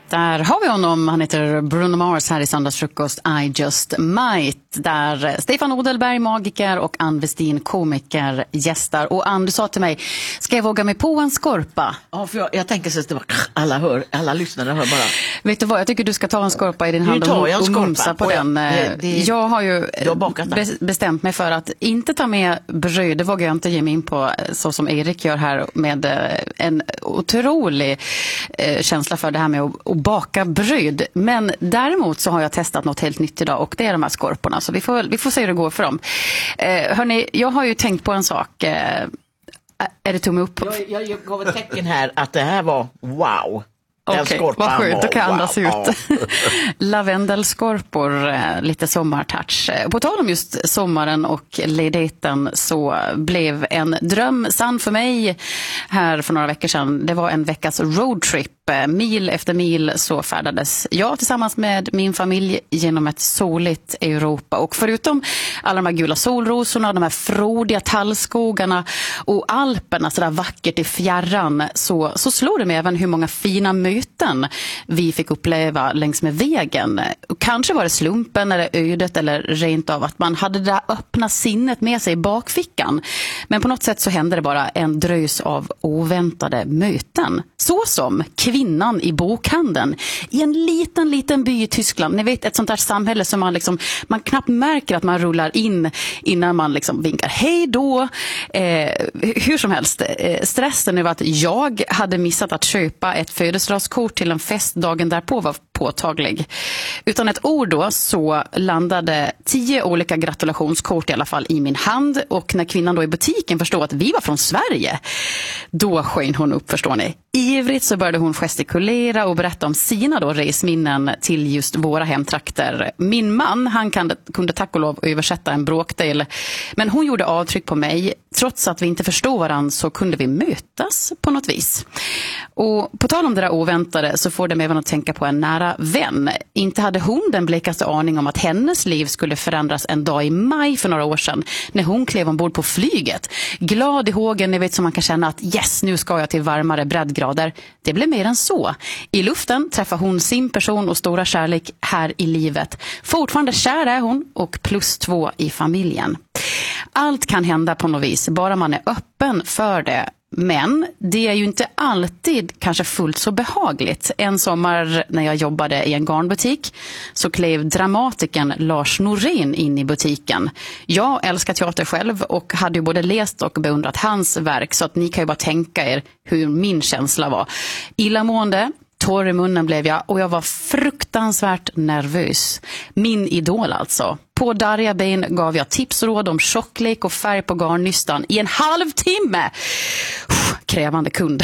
Där har vi honom, han heter Bruno Mars här i Söndagsfrukost I Just Might, där Stefan Odelberg, magiker, och Ann Westin, komiker, gästar. Och Ann, du sa till mig, ska jag våga mig på en skorpa? Ja, för jag tänker så att det var, alla lyssnare hör bara. Vet du vad, jag tycker du ska ta en skorpa i din hand och mumsa på den. Jag har ju bestämt mig för att inte ta med bröd, det vågar jag inte ge mig in på så som Erik gör här, med en otrolig känsla för det här med att baka bröd. Men däremot så har jag testat något helt nytt idag, och det är de här skorporna. Så vi får se hur det går för dem. Hörrni, jag har ju tänkt på en sak. Är det tumme upp? Jag gav ett tecken här att det här var wow. Okej, vad skönt, då kan jag andas ut. Lavendelskorpor, lite sommartouch. På tal om just sommaren och ledigheten, så blev en dröm sann för mig här för några veckor sedan. Det var en veckas roadtrip. Mil efter mil så färdades jag tillsammans med min familj genom ett soligt Europa. Och förutom alla de här gula solrosorna, de här frodiga tallskogarna och Alperna så där vackert i fjärran, så slår det mig även hur många fina möten vi fick uppleva längs med vägen. Kanske var det slumpen eller ödet, eller rent av att man hade det där öppna sinnet med sig i bakfickan. Men på något sätt så hände det bara en drös av oväntade möten. Så som kvinnan i bokhandeln i en liten by i Tyskland. Ni vet, ett sånt där samhälle som man knappt märker att man rullar in innan man liksom vinkar hej då. Hur som helst, stressen över att jag hade missat att köpa ett födelsedagskort till en fest dagen därpå var påtaglig. Utan ett ord då så landade 10 olika gratulationskort i alla fall i min hand, och när kvinnan då i butiken förstod att vi var från Sverige, då sken hon upp, förstår ni. Ivrigt så började hon gestikulera och berätta om sina då resminnen till just våra hemtrakter. Min man, han kunde tack och lov översätta en bråkdel, men hon gjorde avtryck på mig. Trots att vi inte förstod varandra så kunde vi mötas på något vis. Och på tal om det där oväntade så får det mig även att tänka på en nära vän. Inte hade hon den blekaste aning om att hennes liv skulle förändras en dag i maj för några år sedan, när hon klev ombord på flyget. Glad i hågen, ni vet, som man kan känna att yes, nu ska jag till varmare breddgrader. Det blev mer än så. I luften träffar hon sin person och stora kärlek här i livet. Fortfarande kär är hon, och +2 i familjen. Allt kan hända på något vis, bara man är öppen för det. Men det är ju inte alltid kanske fullt så behagligt. En sommar när jag jobbade i en garnbutik så klev dramatiken Lars Norén in i butiken. Jag älskar teater själv och hade ju både läst och beundrat hans verk, så att ni kan ju bara tänka er hur min känsla var. Illamående, torr i munnen blev jag, och jag var fruktansvärt nervös. Min idol alltså. På darriga ben gav jag tips och råd om tjocklek och färg på garnnystan i en halvtimme. Krävande kund.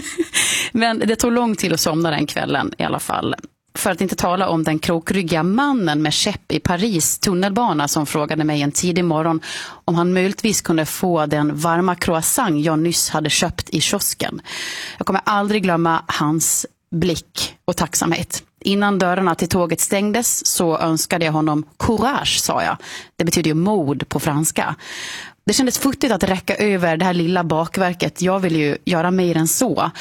Men det tog lång tid att somna den kvällen i alla fall. För att inte tala om den krokryggiga mannen med käpp i Paris tunnelbana som frågade mig en tidig morgon om han möjligtvis kunde få den varma croissant jag nyss hade köpt i kiosken. Jag kommer aldrig glömma hans blick och tacksamhet. Innan dörrarna till tåget stängdes så önskade jag honom courage, sa jag. Det betyder ju mod på franska. Det kändes futtigt att räcka över det här lilla bakverket. Jag ville ju göra mer än så.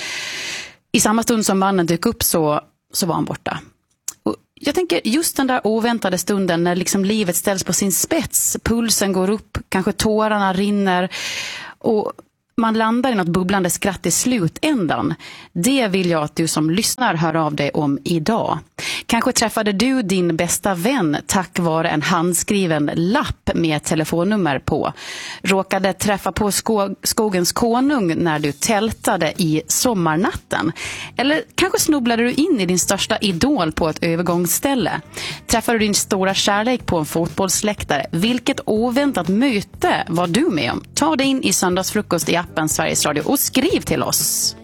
I samma stund som mannen dök upp så var han borta. Och jag tänker just den där oväntade stunden när liksom livet ställs på sin spets. Pulsen går upp, kanske tårarna rinner och man landar i något bubblande skratt i slutändan. Det vill jag att du som lyssnar hör av dig om idag. Kanske träffade du din bästa vän tack vare en handskriven lapp med telefonnummer på. Råkade träffa på skogens konung när du tältade i sommarnatten. Eller kanske snubblade du in i din största idol på ett övergångsställe. Träffade du din stora kärlek på en fotbollsläktare. Vilket oväntat möte var du med om? Ta dig in i Söndagsfrukost i appen Sveriges Radio och skriv till oss.